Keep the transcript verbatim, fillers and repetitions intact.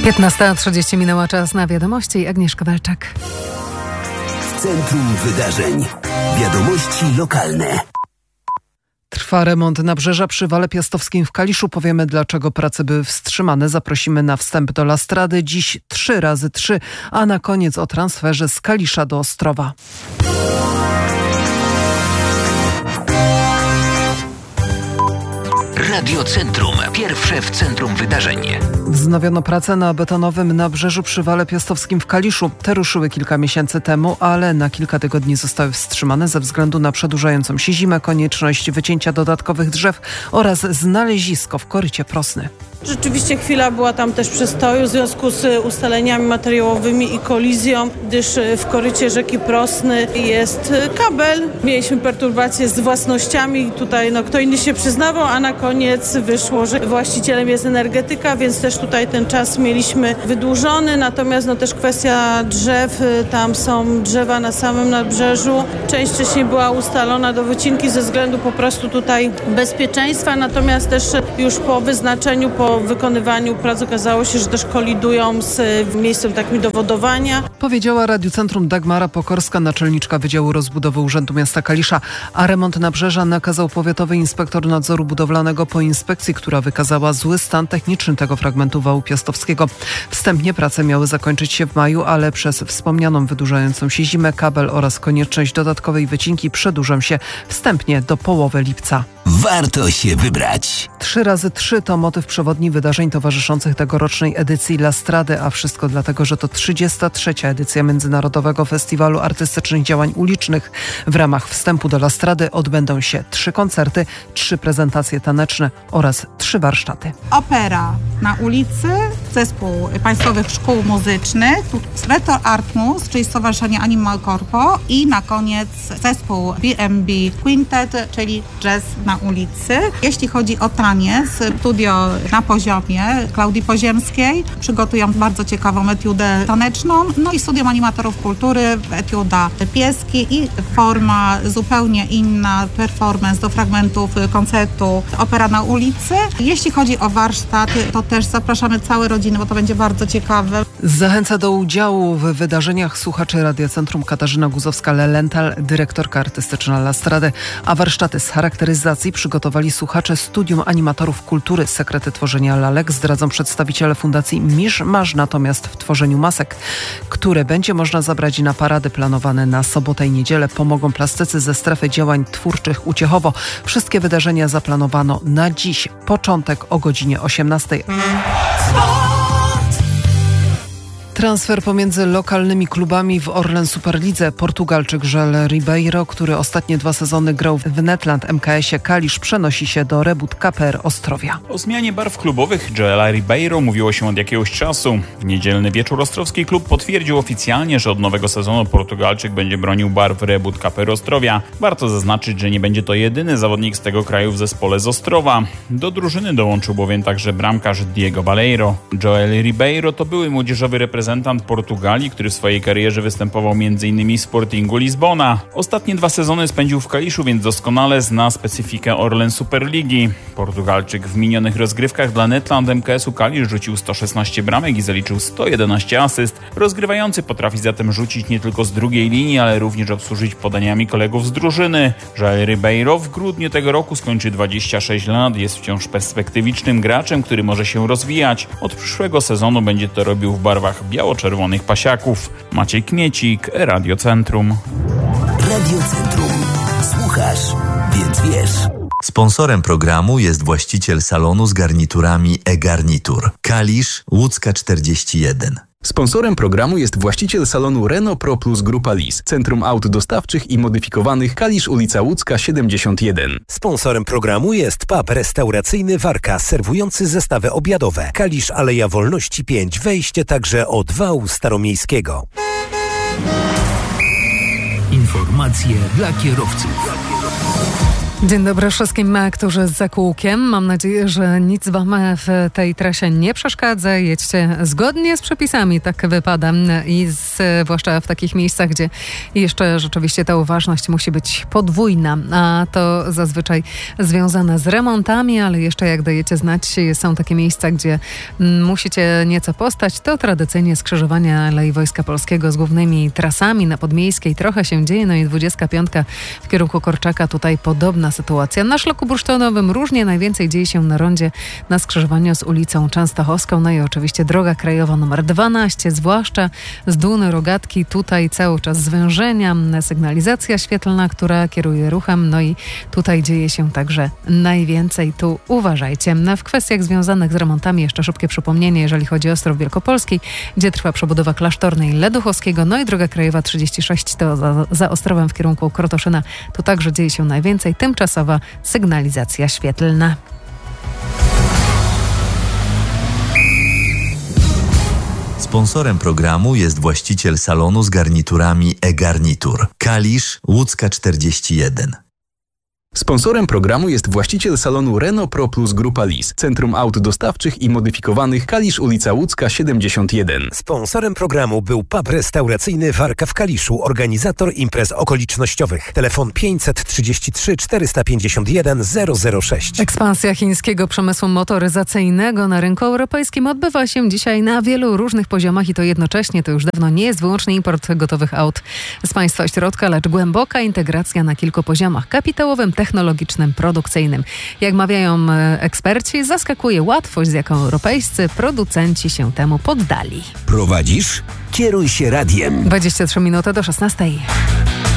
piętnasta trzydzieści minęła, czas na wiadomości. Agnieszka Walczak. W centrum wydarzeń. Wiadomości lokalne. Trwa remont nabrzeża przy Wale Piastowskim w Kaliszu. Powiemy, dlaczego prace były wstrzymane. Zaprosimy na wstęp do Lastrady. Dziś trzy razy trzy, a na koniec o transferze z Kalisza do Ostrowa. Radio Centrum. Pierwsze w centrum wydarzeń. Wznowiono pracę na betonowym nabrzeżu przy Wale Piastowskim w Kaliszu. Te ruszyły kilka miesięcy temu, ale na kilka tygodni zostały wstrzymane ze względu na przedłużającą się zimę, konieczność wycięcia dodatkowych drzew oraz znalezisko w korycie Prosny. Rzeczywiście chwila była tam też przestoju w związku z ustaleniami materiałowymi i kolizją, gdyż w korycie rzeki Prosny jest kabel. Mieliśmy perturbacje z własnościami. Tutaj no, kto inny się przyznawał, a na koniec wyszło, że właścicielem jest energetyka, więc też tutaj ten czas mieliśmy wydłużony. Natomiast no, też kwestia drzew. Tam są drzewa na samym nabrzeżu. Część wcześniej była ustalona do wycinki ze względu po prostu tutaj bezpieczeństwa. Natomiast też już po wyznaczeniu, po wykonywaniu prac okazało się, że też kolidują z miejscem takim do wodowania. Powiedziała Radiu Centrum Dagmara Pokorska, naczelniczka Wydziału Rozbudowy Urzędu Miasta Kalisza, a remont nabrzeża nakazał powiatowy inspektor nadzoru budowlanego po inspekcji, która wykazała zły stan techniczny tego fragmentu wału Piastowskiego. Wstępnie prace miały zakończyć się w maju, ale przez wspomnianą wydłużającą się zimę, kabel oraz konieczność dodatkowej wycinki przedłużą się wstępnie do połowy lipca. Warto się wybrać. Trzy razy trzy to motyw przewodni wydarzeń towarzyszących tegorocznej edycji Lastrady, a wszystko dlatego, że to trzydziesta trzecia edycja Międzynarodowego Festiwalu Artystycznych Działań Ulicznych. W ramach wstępu do Lastrady odbędą się trzy koncerty, trzy prezentacje taneczne oraz trzy warsztaty. Opera na ulicy, zespół Państwowych Szkół Muzycznych, Retro Artmus, czyli Stowarzyszenie Animal Corpo i na koniec zespół B and B Quintet, czyli jazz na ulicy. Jeśli chodzi o taniec, studio na poziomie Klaudii Poziemskiej przygotują bardzo ciekawą etiudę taneczną, no i studium animatorów kultury, etiuda pieski i forma zupełnie inna, performance do fragmentów koncertu Opera na ulicy. Jeśli chodzi o warsztat, to też zapraszamy całe rodziny, bo to będzie bardzo ciekawe. Zachęca do udziału w wydarzeniach słuchaczy Radia Centrum Katarzyna Guzowska-Lelental, dyrektorka artystyczna Lastrady, a warsztaty z charakteryzacji przygotowali słuchacze Studium Animatorów Kultury. Sekrety tworzenia lalek zdradzą przedstawiciele Fundacji Misz Masz, natomiast w tworzeniu masek, które będzie można zabrać na parady planowane na sobotę i niedzielę, pomogą plastycy ze strefy działań twórczych Uciechowo. Wszystkie wydarzenia zaplanowano na dziś. Początek o godzinie osiemnastej. Transfer pomiędzy lokalnymi klubami w Orlen Superlidze. Portugalczyk Joel Ribeiro, który ostatnie dwa sezony grał w Netland M K S-ie Kalisz, przenosi się do Rebut K P R Ostrowia. O zmianie barw klubowych Joela Ribeiro mówiło się od jakiegoś czasu. W niedzielny wieczór ostrowski klub potwierdził oficjalnie, że od nowego sezonu Portugalczyk będzie bronił barw Rebut K P R Ostrowia. Warto zaznaczyć, że nie będzie to jedyny zawodnik z tego kraju w zespole z Ostrowa. Do drużyny dołączył bowiem także bramkarz Diego Baleiro. Joel Ribeiro to były młodzieżowy reprezentant Portugalii, który w swojej karierze występował m.in. w Sportingu Lizbona. Ostatnie dwa sezony spędził w Kaliszu, więc doskonale zna specyfikę Orlen Superligi. Portugalczyk w minionych rozgrywkach dla Netland M K S-u Kalisz rzucił sto szesnaście bramek i zaliczył sto jedenaście asyst. Rozgrywający potrafi zatem rzucić nie tylko z drugiej linii, ale również obsłużyć podaniami kolegów z drużyny. Joel Ribeiro w grudniu tego roku skończy dwadzieścia sześć lat, jest wciąż perspektywicznym graczem, który może się rozwijać. Od przyszłego sezonu będzie to robił w barwach biało-czerwonych pasiaków. Maciej Kmiecik, Radio Centrum. Radio Centrum. Słuchasz, więc wiesz. Sponsorem programu jest właściciel salonu z garniturami e-Garnitur. Kalisz, Łódzka czterdzieści jeden. Sponsorem programu jest właściciel salonu Renault Pro Plus Grupa Lis, Centrum Aut Dostawczych i Modyfikowanych, Kalisz, ulica Łódzka siedemdziesiąt jeden. Sponsorem programu jest pub restauracyjny Warka, serwujący zestawy obiadowe. Kalisz, Aleja Wolności pięć, wejście także od wału staromiejskiego. Informacje dla kierowców. Dzień dobry wszystkim, którzy z kółkiem. Mam nadzieję, że nic wam w tej trasie nie przeszkadza. Jedźcie zgodnie z przepisami, tak wypada. I zwłaszcza w takich miejscach, gdzie jeszcze rzeczywiście ta uważność musi być podwójna. A to zazwyczaj związane z remontami, ale jeszcze jak dajecie znać, są takie miejsca, gdzie musicie nieco postać. To tradycyjnie skrzyżowania Alei Wojska Polskiego z głównymi trasami na Podmiejskiej. Trochę się dzieje, no i dwudziestka piątka w kierunku Korczaka. Tutaj podobna sytuacja. Na szlaku bursztynowym różnie, najwięcej dzieje się na rondzie na skrzyżowaniu z ulicą Częstochowską, no i oczywiście droga krajowa nr dwanaście, zwłaszcza z Duny Rogatki. Tutaj cały czas zwężenia, sygnalizacja świetlna, która kieruje ruchem, no i tutaj dzieje się także najwięcej. Tu uważajcie. W kwestiach związanych z remontami jeszcze szybkie przypomnienie, jeżeli chodzi o Ostrów Wielkopolski, gdzie trwa przebudowa Klasztornej Leduchowskiego, no i droga krajowa trzydzieści sześć to za, za Ostrowem w kierunku Krotoszyna. Tu także dzieje się najwięcej. Tymczasowa sygnalizacja świetlna. Sponsorem programu jest właściciel salonu z garniturami e-garnitur. Kalisz, Łódzka czterdzieści jeden. Sponsorem programu jest właściciel salonu Renault Pro Plus Grupa Lis, Centrum Aut Dostawczych i Modyfikowanych, Kalisz, ulica Łódzka siedemdziesiąt jeden. Sponsorem programu był pub restauracyjny Warka w Kaliszu, organizator imprez okolicznościowych. Telefon pięćset trzydzieści trzy czterysta pięćdziesiąt jeden zero zero sześć. Ekspansja chińskiego przemysłu motoryzacyjnego na rynku europejskim odbywa się dzisiaj na wielu różnych poziomach i to jednocześnie to już dawno nie jest wyłącznie import gotowych aut z państwa środka, lecz głęboka integracja na kilku poziomach: kapitałowym, technologicznym, produkcyjnym. Jak mawiają eksperci, zaskakuje łatwość, z jaką europejscy producenci się temu poddali. Prowadzisz? Kieruj się radiem. dwadzieścia trzy minuty do szesnastej.